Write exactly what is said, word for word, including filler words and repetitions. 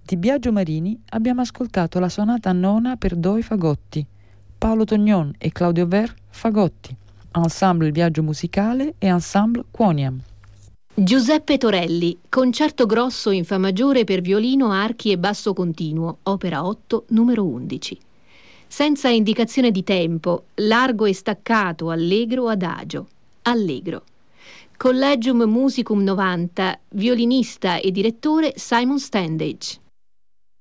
Di Biagio Marini abbiamo ascoltato la sonata nona per doi fagotti, Paolo Tognon e Claudio Ver fagotti, Ensemble Viaggio Musicale e Ensemble Quoniam. Giuseppe Torelli, concerto grosso in fa maggiore per violino, archi e basso continuo, opera otto, numero undici. Senza indicazione di tempo, largo e staccato, allegro o adagio, allegro. Collegium Musicum novanta, violinista e direttore Simon Standage.